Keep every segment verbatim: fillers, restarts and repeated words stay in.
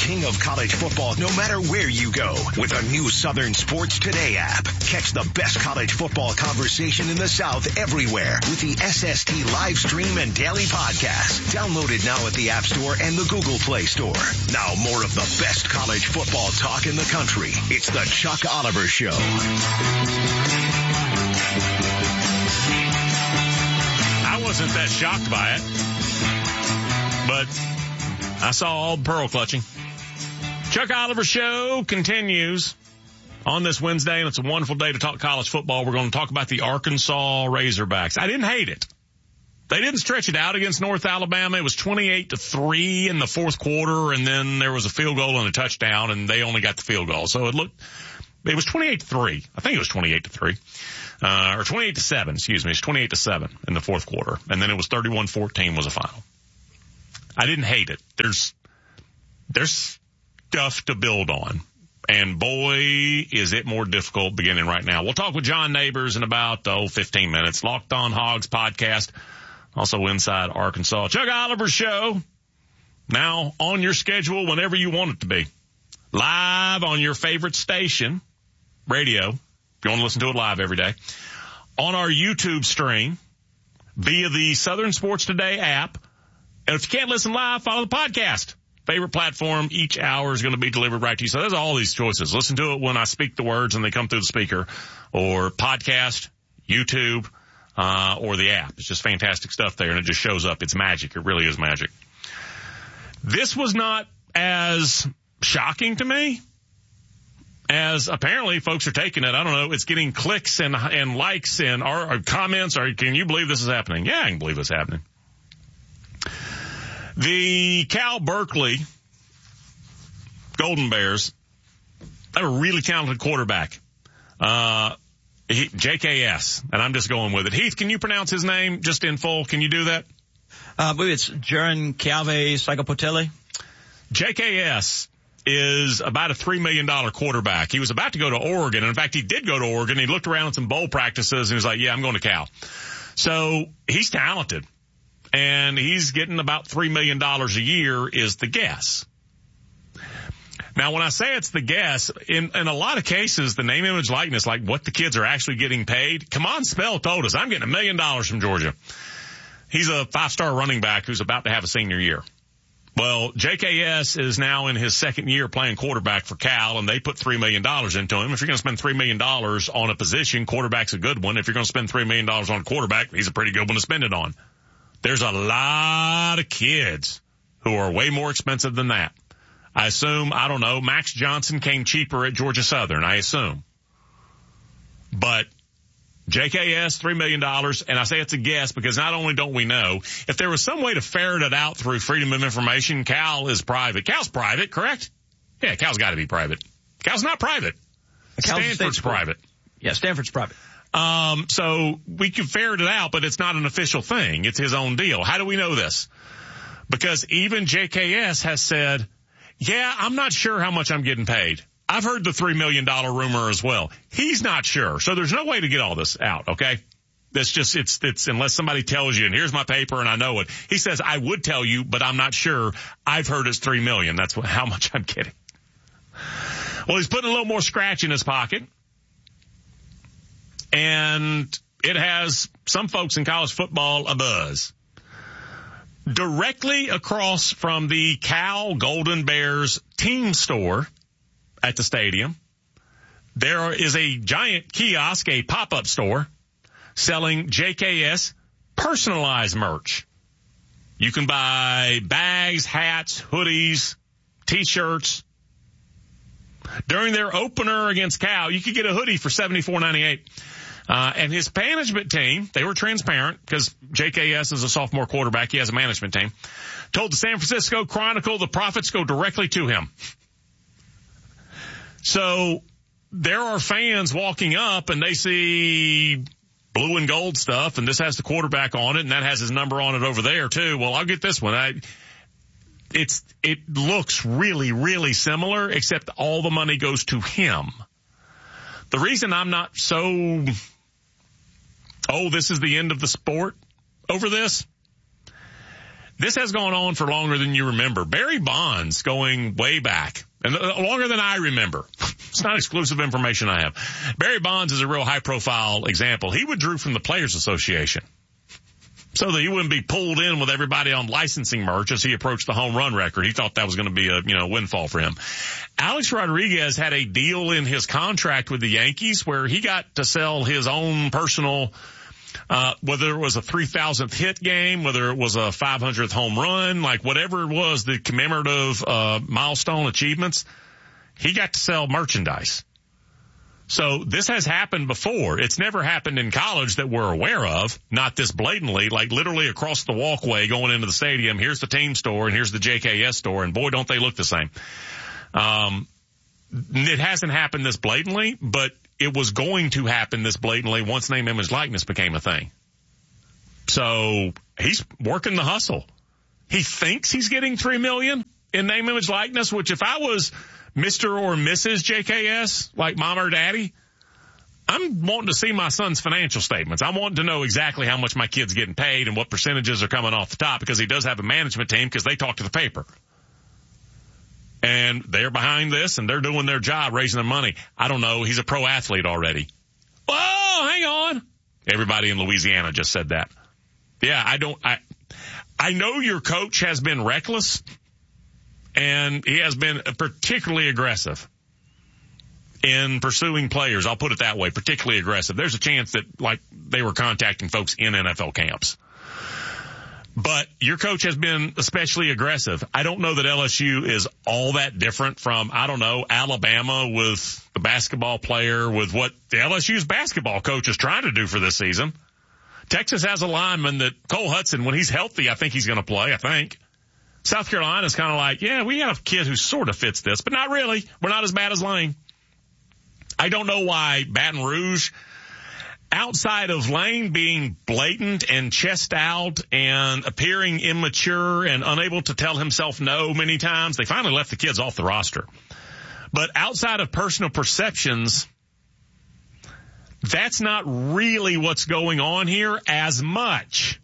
king of college football no matter where you go with a new Southern Sports Today app. Catch the best college football conversation in the South everywhere with the S S T live stream and daily podcast. Download it now at the App Store and the Google Play Store. Now more of the best college football talk in the country. It's the Chuck Oliver Show. I wasn't that shocked by it, but I saw all the pearl clutching. Chuck Oliver Show continues on this Wednesday, and it's a wonderful day to talk college football. We're going to talk about the Arkansas Razorbacks. I didn't hate it. They didn't stretch it out against North Alabama. It was twenty-eight to three in the fourth quarter, and then there was a field goal and a touchdown, and they only got the field goal. So it looked, it was twenty-eight to three. I think it was twenty-eight to three. Uh, or twenty-eight to seven, excuse me. It's twenty-eight to seven in the fourth quarter. And then it was thirty-one fourteen was the final. I didn't hate it. There's, there's stuff to build on. And boy, is it more difficult beginning right now. We'll talk with John Neighbors in about, oh, fifteen minutes. Locked On Hogs podcast. Also Inside Arkansas. Chuck Oliver Show. Now on your schedule whenever you want it to be. Live on your favorite station. Radio. If you want to listen to it live every day. On our YouTube stream. Via the Southern Sports Today app. And if you can't listen live, follow the podcast. Favorite platform. Each hour is going to be delivered right to you. So there's all these choices. Listen to it when I speak the words and they come through the speaker. Or podcast, YouTube, uh, or the app. It's just fantastic stuff there, and it just shows up. It's magic. It really is magic. This was not as shocking to me as apparently folks are taking it. I don't know. It's getting clicks and and likes and or, or comments. Or can you believe this is happening? Yeah, I can believe it's happening. The Cal Berkeley Golden Bears have a really talented quarterback, uh, he, J K S, and I'm just going with it. Heath, can you pronounce his name just in full? Can you do that? Uh, I believe it's Jaron Calve Psychopotelli. J K S is about a three million dollars quarterback. He was about to go to Oregon. And in fact, he did go to Oregon. He looked around at some bowl practices and he was like, yeah, I'm going to Cal. So he's talented. And he's getting about three million dollars a year is the guess. Now, when I say it's the guess, in, in a lot of cases, the name, image, likeness, like what the kids are actually getting paid. Come on, Spell told us, I'm getting a million dollars from Georgia. He's a five-star running back who's about to have a senior year. Well, J K S is now in his second year playing quarterback for Cal, and they put three million dollars into him. If you're going to spend three million dollars on a position, quarterback's a good one. If you're going to spend three million dollars on a quarterback, he's a pretty good one to spend it on. There's a lot of kids who are way more expensive than that. I assume, I don't know, Max Johnson came cheaper at Georgia Southern, I assume. But J K S, three million dollars, and I say it's a guess because not only don't we know, if there was some way to ferret it out through Freedom of Information, Cal is private. Cal's private, correct? Yeah, Cal's got to be private. Cal's not private. Cal's Stanford's private. Yeah, Stanford's private. Um, so we can ferret it out, but it's not an official thing. It's his own deal. How do we know this? Because even J K S has said, yeah, I'm not sure how much I'm getting paid. I've heard the three million dollars rumor as well. He's not sure. So there's no way to get all this out, okay? That's just, it's, it's, unless somebody tells you, and here's my paper and I know it. He says, I would tell you, but I'm not sure. I've heard it's three million dollars. That's what, how much I'm getting. Well, he's putting a little more scratch in his pocket. And it has some folks in college football a buzz. Directly across from the Cal Golden Bears team store at the stadium, there is a giant kiosk, a pop-up store, selling J K S personalized merch. You can buy bags, hats, hoodies, T-shirts. During their opener against Cal, you could get a hoodie for seventy-four ninety-eight. Uh, and his management team, they were transparent because J K S is a sophomore quarterback. He has a management team. Told the San Francisco Chronicle the profits go directly to him. So there are fans walking up and they see blue and gold stuff and this has the quarterback on it and that has his number on it over there too. Well, I'll get this one. I, it's, it looks really, really similar except all the money goes to him. The reason I'm not so, oh, this is the end of the sport over this, This has gone on for longer than you remember. Barry Bonds going way back, and longer than I remember. It's not exclusive information I have. Barry Bonds is a real high-profile example. He withdrew from the Players Association so that he wouldn't be pulled in with everybody on licensing merch as he approached the home run record. He thought that was going to be a, you know, windfall for him. Alex Rodriguez had a deal in his contract with the Yankees where he got to sell his own personal, uh, whether it was a three thousandth hit game, whether it was a five hundredth home run, like whatever it was, the commemorative, uh, milestone achievements, he got to sell merchandise. So this has happened before. It's never happened in college that we're aware of, not this blatantly, like literally across the walkway going into the stadium. Here's the team store and here's the J K S store, and boy, don't they look the same. Um, it hasn't happened this blatantly, but it was going to happen this blatantly once name, image, likeness became a thing. So he's working the hustle. He thinks he's getting three million dollars in name, image, likeness, which if I was Mister or Missus J K S, like mom or daddy, I'm wanting to see my son's financial statements. I'm wanting to know exactly how much my kid's getting paid and what percentages are coming off the top, because he does have a management team because they talk to the paper. And they're behind this and they're doing their job raising their money. I don't know. He's a pro athlete already. Oh, hang on. Everybody in Louisiana just said that. Yeah, I don't, I, I know your coach has been reckless. And he has been particularly aggressive in pursuing players. I'll put it that way, particularly aggressive. There's a chance that, like, they were contacting folks in N F L camps. But your coach has been especially aggressive. I don't know that L S U is all that different from, I don't know, Alabama with the basketball player, with what the L S U's basketball coach is trying to do for this season. Texas has a lineman that Cole Hudson, when he's healthy, I think he's going to play, I think. South Carolina's kind of like, yeah, we have a kid who sort of fits this, but not really. We're not as bad as Lane. I don't know why Baton Rouge, outside of Lane being blatant and chest out and appearing immature and unable to tell himself no many times, they finally left the kids off the roster. But outside of personal perceptions, that's not really what's going on here as much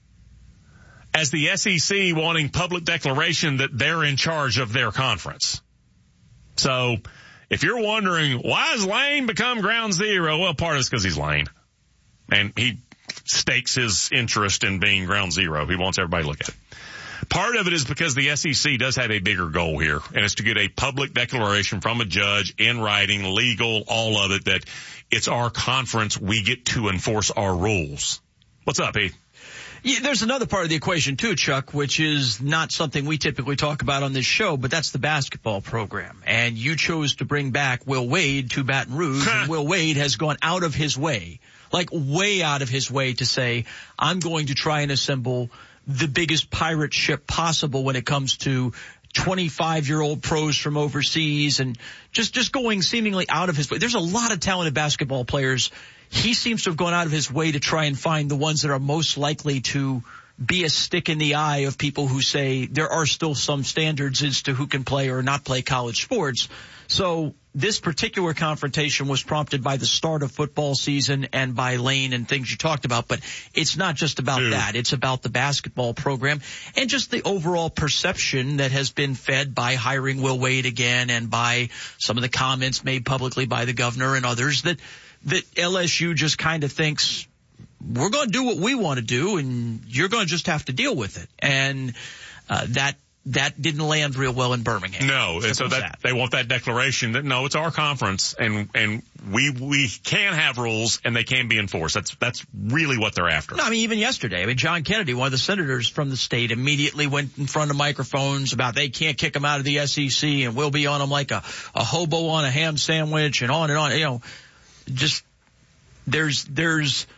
as the S E C wanting public declaration that they're in charge of their conference. So if you're wondering, why has Lane become ground zero? Well, part of it's because he's Lane. And he stakes his interest in being ground zero. He wants everybody to look at it. Part of it is because the S E C does have a bigger goal here, and it's to get a public declaration from a judge in writing, legal, all of it, that it's our conference. We get to enforce our rules. What's up, Heath? Yeah, there's another part of the equation too, Chuck, which is not something we typically talk about on this show, but that's the basketball program. And you chose to bring back Will Wade to Baton Rouge, and Will Wade has gone out of his way, like way out of his way, to say, I'm going to try and assemble the biggest pirate ship possible when it comes to twenty-five-year-old pros from overseas, and just, just going seemingly out of his way. There's a lot of talented basketball players. He seems to have gone out of his way to try and find the ones that are most likely to be a stick in the eye of people who say there are still some standards as to who can play or not play college sports. So this particular confrontation was prompted by the start of football season and by Lane and things you talked about. But it's not just about Dude. that. It's about the basketball program and just the overall perception that has been fed by hiring Will Wade again, and by some of the comments made publicly by the governor and others that that L S U just kind of thinks, we're going to do what we want to do, and you're going to just have to deal with it. And uh, that that didn't land real well in Birmingham. No, and so that, that they want that declaration that, no, it's our conference, and and we we can have rules, and they can be enforced. That's that's really what they're after. No, I mean, even yesterday, I mean, John Kennedy, one of the senators from the state, immediately went in front of microphones about they can't kick him out of the S E C, and we'll be on him like a, a hobo on a ham sandwich, and on and on. You know, just there's there's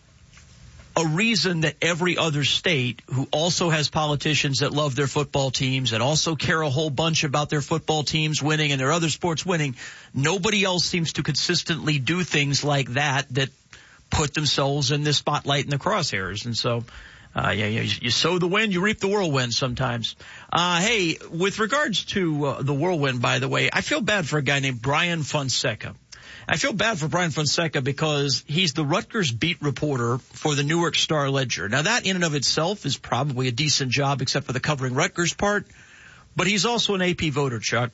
a reason that every other state who also has politicians that love their football teams and also care a whole bunch about their football teams winning and their other sports winning, nobody else seems to consistently do things like that that put themselves in the spotlight and the crosshairs. And so, uh, yeah, you, you sow the wind, you reap the whirlwind sometimes. Uh, hey, with regards to uh, the whirlwind, by the way, I feel bad for a guy named Brian Fonseca. I feel bad for Brian Fonseca because he's the Rutgers beat reporter for the Newark Star-Ledger. Now, that in and of itself is probably a decent job except for the covering Rutgers part, but he's also an A P voter, Chuck.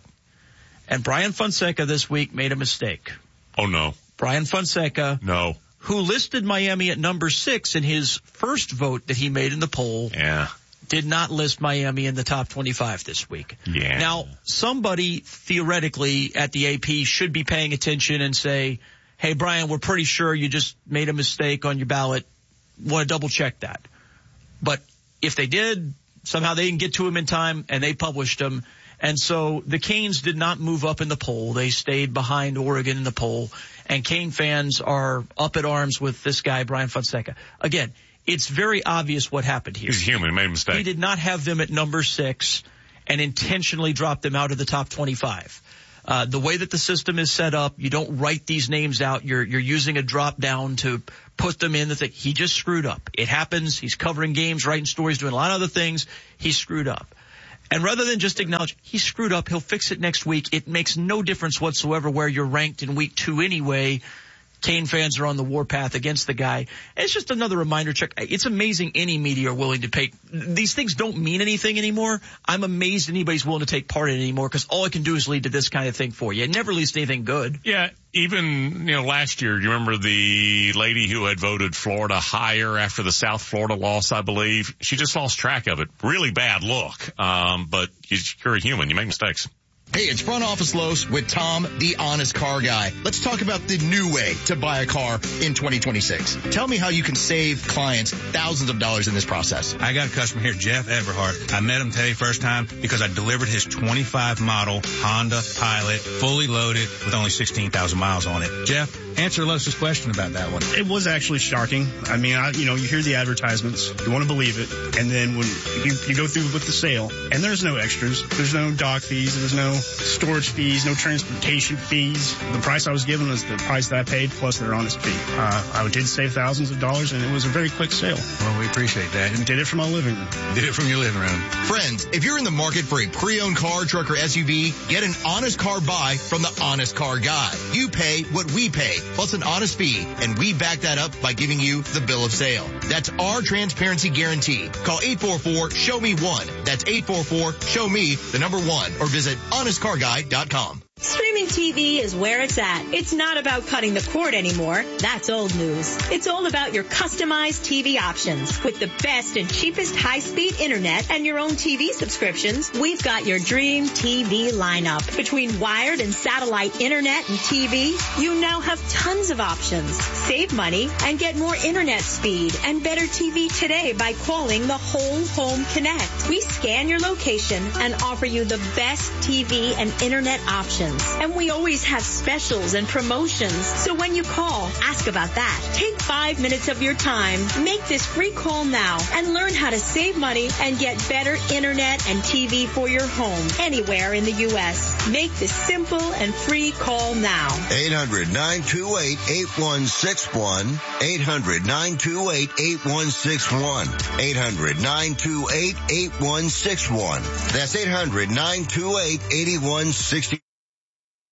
And Brian Fonseca this week made a mistake. Oh, no. Brian Fonseca. No. Who listed Miami at number six in his first vote that he made in the poll. Yeah. Did not list Miami in the top twenty-five this week. Yeah. Now, somebody theoretically at the A P should be paying attention and say, hey, Brian, we're pretty sure you just made a mistake on your ballot. Want to double check that. But if they did, somehow they didn't get to him in time and they published him. And so the Canes did not move up in the poll. They stayed behind Oregon in the poll. And Cane fans are up at arms with this guy, Brian Fonseca. Again, it's very obvious what happened here. He's human. He made a mistake. He did not have them at number six and intentionally dropped them out of the top twenty-five. Uh, the way that the system is set up, you don't write these names out. You're, you're using a drop down to put them in the thing. He just screwed up. It happens. He's covering games, writing stories, doing a lot of other things. He screwed up. And rather than just acknowledge he screwed up, he'll fix it next week. It makes no difference whatsoever where you're ranked in week two anyway. Cane fans are on the warpath against the guy. It's just another reminder, Chuck. It's amazing any media are willing to pay. These things don't mean anything anymore. I'm amazed anybody's willing to take part in it anymore because all it can do is lead to this kind of thing for you. It never leads to anything good. Yeah, even, you know, last year, do you remember the lady who had voted Florida higher after the South Florida loss, I believe? She just lost track of it. Really bad look. Um, but you're a human. You make mistakes. Hey, it's Front Office Los with Tom, the honest car guy. Let's talk about the new way to buy a car in twenty twenty-six. Tell me how you can save clients thousands of dollars in this process. I got a customer here, Jeff Everhart. I met him today first time because I delivered his twenty-five model Honda Pilot, fully loaded with only sixteen thousand miles on it. Jeff, answer Los's question about that one. It was actually shocking. I mean, I, you know, you hear the advertisements, you want to believe it, and then when you, you go through with the sale, and there's no extras, there's no dock fees, there's no storage fees, no transportation fees. The price I was given was the price that I paid plus their honest fee. Uh, I did save thousands of dollars, and it was a very quick sale. Well, we appreciate that. And did it from my living room. Did it from your living room. Friends, if you're in the market for a pre-owned car, truck, or S U V, get an honest car buy from the Honest Car Guy. You pay what we pay, plus an honest fee, and we back that up by giving you the bill of sale. That's our transparency guarantee. Call eight four four, show me one. That's eight four four, show me the number one, or visit honest car guy dot com. Streaming T V is where it's at. It's not about cutting the cord anymore. That's old news. It's all about your customized T V options. With the best and cheapest high-speed internet and your own T V subscriptions, we've got your dream T V lineup. Between wired and satellite internet and T V, you now have tons of options. Save money and get more internet speed and better T V today by calling the Whole Home Connect. We scan your location and offer you the best T V and internet options. And we always have specials and promotions. So when you call, ask about that. Take five minutes of your time. Make this free call now and learn how to save money and get better internet and T V for your home anywhere in the U S. Make this simple and free call now. eight hundred, nine two eight, eight one six one. eight hundred, nine two eight, eight one six one. eight hundred, nine two eight, eight one six one. That's eight hundred, nine two eight, eight one six one.